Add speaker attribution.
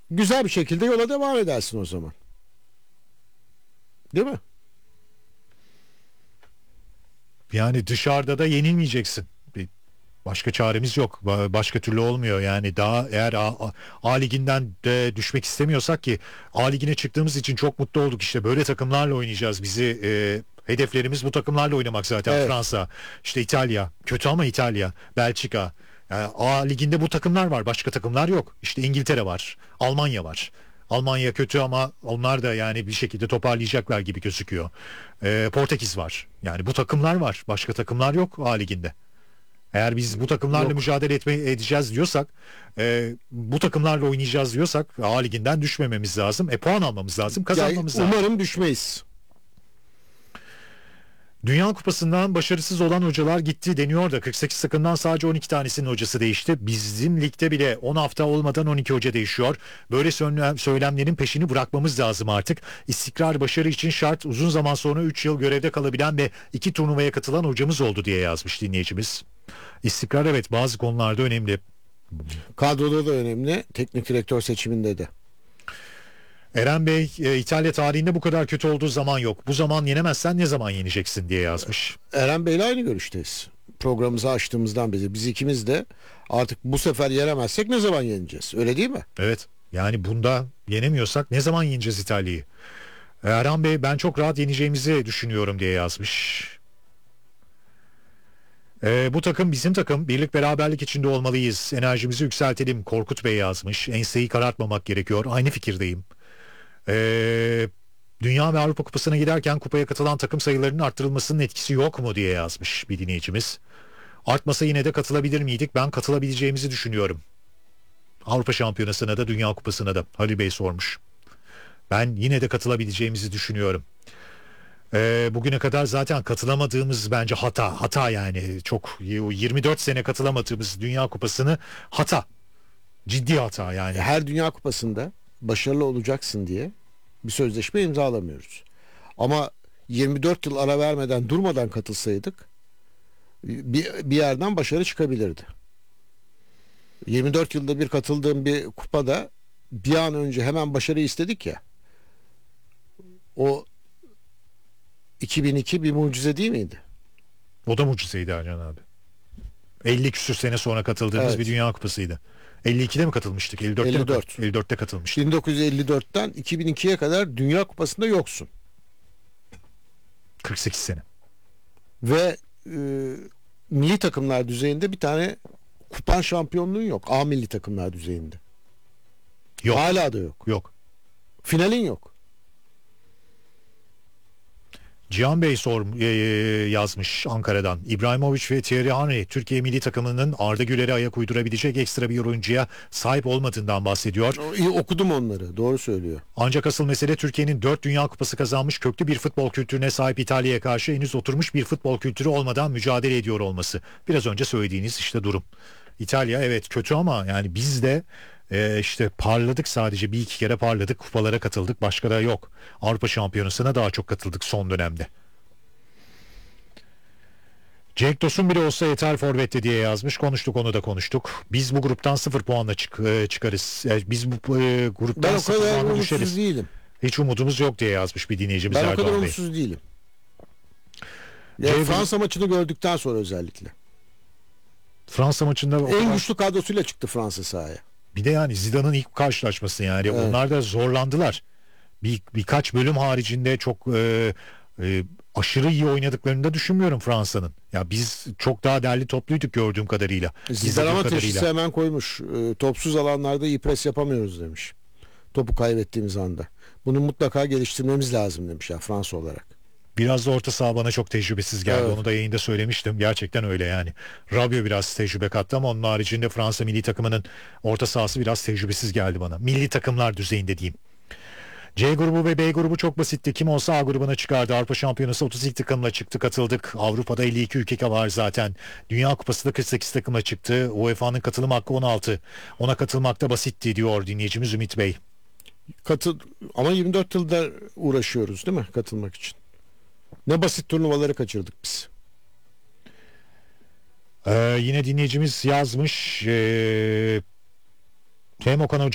Speaker 1: Güzel bir şekilde yola devam edersin o zaman. Değil mi?
Speaker 2: Yani dışarıda da yenilmeyeceksin. Başka çaremiz yok. Başka türlü olmuyor. Yani daha eğer A liginden de düşmek istemiyorsak, ki A ligine çıktığımız için çok mutlu olduk. İşte böyle takımlarla oynayacağız. Hedeflerimiz bu takımlarla oynamak zaten.
Speaker 1: Evet.
Speaker 2: Fransa, işte İtalya, kötü ama İtalya, Belçika. Yani A liginde bu takımlar var. Başka takımlar yok. İşte İngiltere var, Almanya var. Almanya kötü ama onlar da yani bir şekilde toparlayacaklar gibi gözüküyor. Portekiz var. Yani bu takımlar var. Başka takımlar yok A liginde. Eğer biz bu takımlarla
Speaker 1: Yok.
Speaker 2: mücadele edeceğiz diyorsak, bu takımlarla oynayacağız diyorsak A liginden düşmememiz lazım. Puan almamız lazım, kazanmamız lazım.
Speaker 1: Umarım düşmeyiz.
Speaker 2: Dünya Kupası'ndan başarısız olan hocalar gitti deniyor da 48 takımdan sadece 12 tanesinin hocası değişti. Bizim ligde bile 10 hafta olmadan 12 hoca değişiyor. Böyle söylemlerin peşini bırakmamız lazım artık. İstikrar başarı için şart. Uzun zaman sonra 3 yıl görevde kalabilen ve 2 turnuvaya katılan hocamız oldu diye yazmış dinleyicimiz. İstikrar evet bazı konularda önemli.
Speaker 1: Kadroda da önemli. Teknik direktör seçiminde de.
Speaker 2: Eren Bey, İtalya tarihinde bu kadar kötü olduğu zaman yok. Bu zaman yenemezsen ne zaman yeneceksin diye yazmış.
Speaker 1: Eren Bey'le aynı görüşteyiz. Programımızı açtığımızdan beri biz ikimiz de artık bu sefer yenemezsek ne zaman yeneceğiz? Öyle değil mi?
Speaker 2: Evet. Yani bunda yenemiyorsak ne zaman yeneceğiz İtalya'yı? Eren Bey, ben çok rahat yeneceğimizi düşünüyorum diye yazmış. Bu takım bizim takım. Birlik beraberlik içinde olmalıyız. Enerjimizi yükseltelim. Korkut Bey yazmış. Enseyi karartmamak gerekiyor. Aynı fikirdeyim. Dünya ve Avrupa Kupası'na giderken kupaya katılan takım sayılarının arttırılmasının etkisi yok mu diye yazmış bir dinleyicimiz. Artmasa yine de katılabilir miydik? Ben katılabileceğimizi düşünüyorum. Avrupa Şampiyonası'na da Dünya Kupası'na da Halil Bey sormuş. Ben yine de katılabileceğimizi düşünüyorum. Bugüne kadar zaten katılamadığımız bence hata yani çok 24 sene katılamadığımız Dünya Kupası'nı ciddi hata yani.
Speaker 1: Her Dünya Kupası'nda başarılı olacaksın diye bir sözleşme imzalamıyoruz. Ama 24 yıl ara vermeden durmadan katılsaydık bir yerden başarı çıkabilirdi. 24 yılda bir katıldığım bir kupada bir an önce hemen başarı istedik ya. O 2002 bir mucize değil miydi?
Speaker 2: O da mucizeydi Ercan abi. 50 küsür sene sonra katıldığımız
Speaker 1: Evet.
Speaker 2: bir Dünya Kupası'ydı. 52'de mi katılmıştık? 54'te
Speaker 1: 54.
Speaker 2: 54'te katılmıştık.
Speaker 1: 1954'ten 2002'ye kadar Dünya Kupası'nda yoksun.
Speaker 2: 48 sene.
Speaker 1: Ve milli takımlar düzeyinde bir tane kupan şampiyonluğun yok. A milli takımlar düzeyinde.
Speaker 2: Yok.
Speaker 1: Hala da yok.
Speaker 2: Yok.
Speaker 1: Finalin yok.
Speaker 2: Cihan Bey yazmış Ankara'dan. İbrahimovic ve Thierry Henry Türkiye milli takımının Arda Güler'e ayak uydurabilecek ekstra bir oyuncuya sahip olmadığından bahsediyor.
Speaker 1: Okudum onları. Doğru söylüyor.
Speaker 2: Ancak asıl mesele Türkiye'nin 4 Dünya Kupası kazanmış köklü bir futbol kültürüne sahip İtalya'ya karşı henüz oturmuş bir futbol kültürü olmadan mücadele ediyor olması. Biraz önce söylediğiniz işte durum. İtalya evet kötü ama yani biz de işte parladık, sadece bir iki kere parladık, kupalara katıldık, başka da yok. Avrupa Şampiyonası'na daha çok katıldık son dönemde. Cenk Tosun bile olsa yeter forvette diye yazmış. Konuştuk, onu da konuştuk. Biz bu gruptan 0 puanla çıkarız. Biz bu gruptan
Speaker 1: Ben o
Speaker 2: 0
Speaker 1: kadar
Speaker 2: puanla
Speaker 1: umutsuz
Speaker 2: düşeriz.
Speaker 1: değilim.
Speaker 2: Hiç umudumuz yok diye yazmış bir dinleyicimiz
Speaker 1: Ben o kadar
Speaker 2: Erdoğan Bey.
Speaker 1: umutsuz değilim. Ya Fransa maçını gördükten sonra özellikle.
Speaker 2: Fransa maçında
Speaker 1: En güçlü kadrosuyla çıktı Fransa sahaya.
Speaker 2: bir de yani Zidane'ın ilk karşılaşması yani
Speaker 1: Evet.
Speaker 2: onlar da zorlandılar. Birkaç bölüm haricinde çok aşırı iyi oynadıklarını da düşünmüyorum Fransa'nın. Ya biz çok daha derli topluyduk gördüğüm kadarıyla.
Speaker 1: Zidane ama teşhisi hemen koymuş. Topsuz alanlarda iyi pres yapamıyoruz demiş. Topu kaybettiğimiz anda. Bunu mutlaka geliştirmemiz lazım demiş ya Fransa olarak.
Speaker 2: Biraz da orta saha bana çok tecrübesiz geldi.
Speaker 1: Evet.
Speaker 2: Onu da yayında söylemiştim. Gerçekten öyle yani. Rabiot biraz tecrübe kattı ama onun haricinde Fransa milli takımının orta sahası biraz tecrübesiz geldi bana. Milli takımlar düzeyinde diyeyim. C grubu ve B grubu çok basitti. Kim olsa A grubuna çıkardı. Avrupa Şampiyonası 32 takımla çıktı, katıldık. Avrupa'da 52 ülke var zaten. Dünya Kupası da 48 takımla çıktı. UEFA'nın katılım hakkı 16. Ona katılmak da basitti diyor dinleyicimiz Ümit Bey.
Speaker 1: Ama 24 yılda uğraşıyoruz değil mi katılmak için? Ne basit turnuvaları kaçırdık biz.
Speaker 2: Yine dinleyicimiz yazmış. Hem Okan Hoca